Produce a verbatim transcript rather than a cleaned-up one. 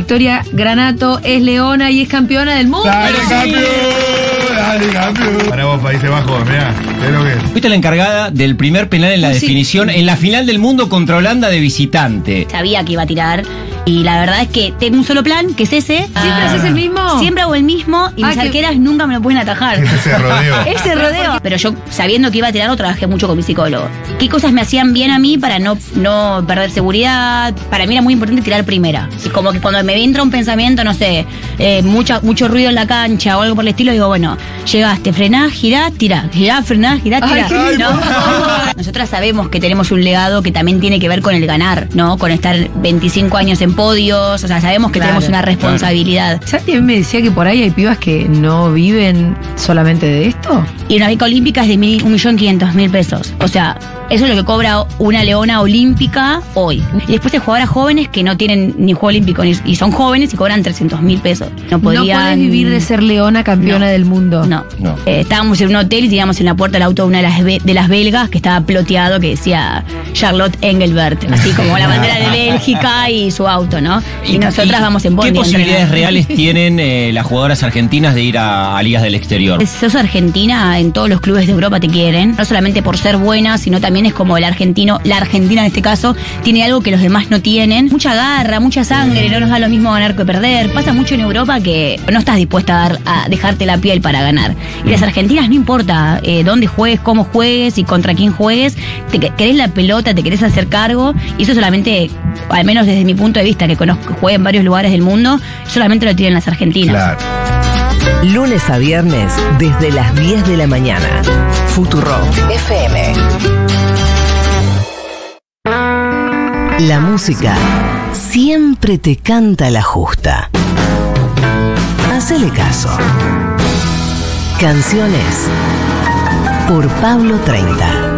Victoria Granato es leona y es campeona del mundo. ¡Dale, campeón! ¡Dale, campeón! Para vos, Países Bajos, mirá, es lo que es. Fuiste la encargada del primer penal en la Sí. definición en la final del mundo contra Holanda de visitante. Sabía que iba a tirar. Y la verdad es que tengo un solo plan, que es ese. ¿Siempre Ah. haces el mismo? Siempre hago el mismo y Ah, mis que- arqueras nunca me lo pueden atajar. Ese rodeo. Ese rodeo. Pero yo, sabiendo que iba a tirarlo, trabajé mucho con mi psicólogo. ¿Qué cosas me hacían bien a mí para no, no perder seguridad? Para mí era muy importante tirar primera. Y como que cuando me entra un pensamiento, no sé, eh, mucha, mucho ruido en la cancha o algo por el estilo, digo, bueno, llegaste, frenás, girás, tirás, girás, frenás, girás, Ay, tirás. qué ¿no? Nosotras sabemos que tenemos un legado que también tiene que ver con el ganar, ¿no? Con estar veinticinco años en podios, o sea, sabemos que Claro, tenemos una responsabilidad. ¿Sabes que me decía que por ahí hay pibas que no viven solamente de esto? Y una beca olímpica es de mil, un millón quinientos mil pesos. O sea, eso es lo que cobra una leona olímpica hoy. Y después hay jugadoras jóvenes que no tienen ni juego olímpico ni, y son jóvenes y cobran trescientos mil pesos. No podrían... No podés vivir de ser leona campeona No. del mundo. No. No. Eh, estábamos en un hotel y teníamos en la puerta del auto de una de las, be- de las belgas que estaba ploteado que decía Charlotte Engelbert, así como la bandera de Bélgica y su auto, ¿no? Y, nosotras vamos en bondi. ¿Qué a posibilidades entrenar. reales tienen eh, las jugadoras argentinas de ir a, a ligas del exterior? Si sos argentina, en todos los clubes de Europa te quieren, no solamente por ser buena, sino también es como el argentino, la argentina en este caso, tiene algo que los demás no tienen. Mucha garra, mucha sangre, no nos da lo mismo ganar que perder. Pasa mucho en Europa que no estás dispuesta a, dar- a dejarte la piel para ganar. Y las argentinas no importa eh, dónde juegues, cómo juegues y contra quién juegues, te que- querés la pelota, te querés hacer cargo, y eso solamente, al menos desde mi punto de vista, que conozco, jugué en varios lugares del mundo, solamente lo tienen las argentinas. Claro. Lunes a viernes desde las diez de la mañana. Futurock F M. La música siempre te canta la justa. Hacele caso. Canciones por Pablo treinta.